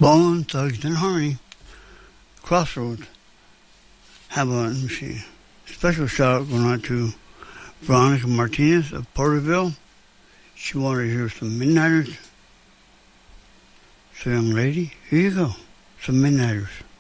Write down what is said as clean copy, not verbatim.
Bone Thugs and Harmony, Crossroads. How about, let me see, special shout out going out to Veronica Martinez of Porterville. She wanted to hear some Midnighters. So young lady, here you go, some Midnighters.